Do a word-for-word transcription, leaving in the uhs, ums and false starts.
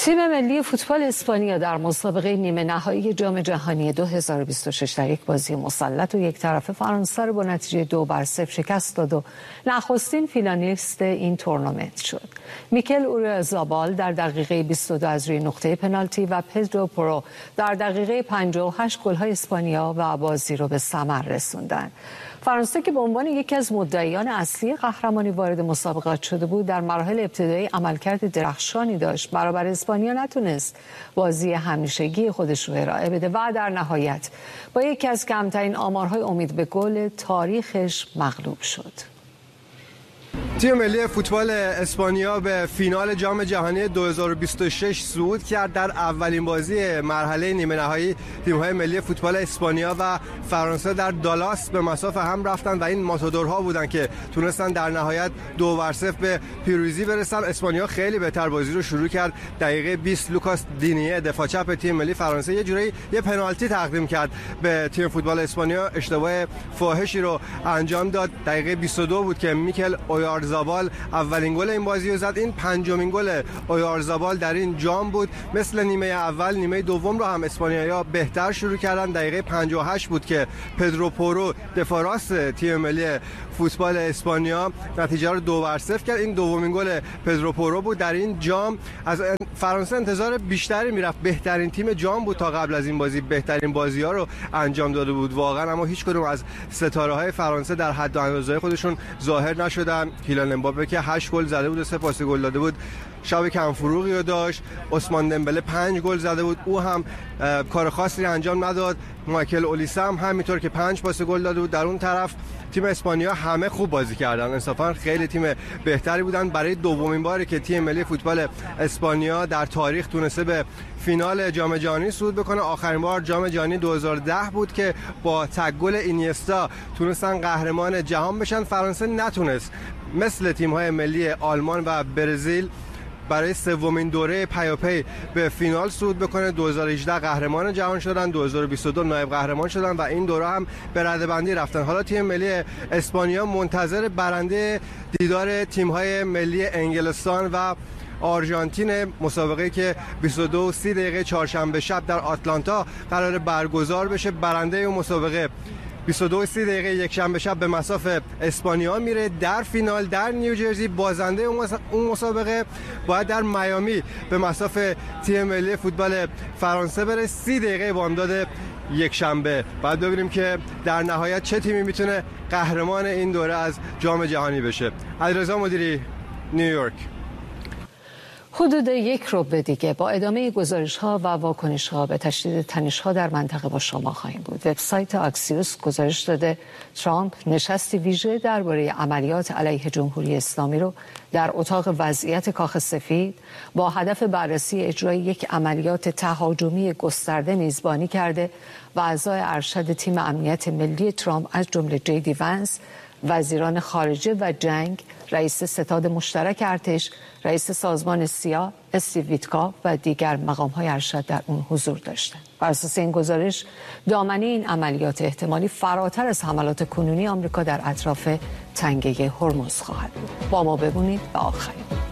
تیم ملی فوتبال اسپانیا در مسابقه نیمه نهایی جام جهانی دو هزار و بیست و شش در یک بازی مسلط و یک طرفه فرانسه را با نتیجه دو بر صفر شکست داد و نخستین فینالیست این تورنمنت شد. میکل اوریارزابال در دقیقه بیست و دو از روی نقطه پنالتی و پدرو پورو در دقیقه پنجاه و هشت گل‌های اسپانیا و بازی را به ثمر رساندند. فرانسه که به عنوان یکی از مدعیان اصلی قهرمانی وارد مسابقات شده بود، در مراحل ابتدایی عملکرد درخشانی داشت. برابر اسپانیا نتونست بازی همیشگی خودش رو ارائه بده و در نهایت با یکی از کمترین آمارهای امید به گل تاریخش مغلوب شد. تیم ملی فوتبال اسپانیا به فینال جام جهانی دو هزار و بیست و شش صعود کرد. در اولین بازی مرحله نیمه نهایی تیم‌های ملی فوتبال اسپانیا و فرانسه در دالاس به مساف هم رفتن و این ماتادورها بودن که تونستن در نهایت دو بر صفر به پیروزی برسن. اسپانیا خیلی بهتر بازی رو شروع کرد. دقیقه بیست لوکاس دینیه دفاع چپ تیم ملی فرانسه یه جوری یه پنالتی تقدیم کرد به تیم فوتبال اسپانیا، اشتباه فاحشی رو انجام داد. دقیقه بیست و دو بود که میکل اویارزابال اولین گل این بازی رو زد. این پنجمین گل اویارزابال در این جام بود. مثل نیمه اول نیمه دوم رو هم اسپانیایی‌ها بهتر شروع کردن. دقیقه پنجاه و هشت بود که پدرو پورو دفاع راست تیم ملی فوتبال اسپانیا نتیجه رو دو بر صفر کرد. این دومین گل پدرو پورو بود در این جام. از فرانسه انتظار بیشتری میرفت. بهترین تیم جام بود تا قبل از این بازی، بهترین بازی‌ها رو انجام داده بود واقعا، اما هیچ کدوم از ستاره‌های فرانسه در حد و اندازه خودشون ظاهر نشدن. کیلیان امباپه که هشت گل زده بود و سه پاس گل داده بود شب کم فروغی رو داشت. عثمان دمبله پنج گل زده بود، او هم کار خاصی انجام نداد. مایکل اولیسه هم همینطور که پنج پاس گل داده بود. در اون طرف تیم اسپانیا همه خوب بازی کردن، انصافا خیلی تیم بهتری بودن. برای دومین باری که تیم ملی فوتبال اسپانیا در تاریخ تونسته به فینال جام جهانی صعود بکنه. آخرین بار جام جهانی دو هزار و ده بود که با تک گل اینیستا تونستن قهرمان جهان بشن. فرانسه نتونست مثل تیم‌های ملی آلمان و برزیل برای سومین دوره پیاپی به فینال صعود بکنه. دو هزار و هجده قهرمان جهان شدن، دو هزار و بیست و دو نایب قهرمان شدن و این دوره هم به رده‌بندی رفتن. حالا تیم ملی اسپانیا منتظر برنده دیدار تیم‌های ملی انگلستان و آرژانتین، مسابقه که بیست و دو و سی دقیقه چهارشنبه شب در آتلانتا قرار برگزار بشه. برنده اون مسابقه بیست و دو و سی دقیقه یک شنبه شب به مصاف اسپانیا میره در فینال در نیوجرسی. بازنده اون مسابقه باید در میامی به مصاف تیم ملی فوتبال فرانسه بره. سی دقیقه بامداد یک شنبه بعد ببینیم که در نهایت چه تیمی میتونه قهرمان این دوره از جام جهانی بشه. علیرضا مدیری، نیویورک. حدود یک ربع دیگه با ادامه گزارش‌ها و واکنش‌ها به تشدید تنش‌ها در منطقه با شما خواهیم بود. وبسایت آکسیوس گزارش داده ترامپ نشستی ویژه درباره عملیات علیه جمهوری اسلامی رو در اتاق وضعیت کاخ سفید با هدف بررسی اجرای یک عملیات تهاجمی گسترده میزبانی کرده و اعضای ارشد تیم امنیت ملی ترامپ از جمله جی دی ونس، وزیران خارجه و جنگ، رئیس ستاد مشترک ارتش، رئیس سازمان سیا استیو ویتکاف و دیگر مقام‌های ارشد در اون حضور داشتند. بر اساس این گزارش دامنه این عملیات احتمالی فراتر از حملات کنونی آمریکا در اطراف تنگه هرمز خواهد بود. با ما بمونید و آخرین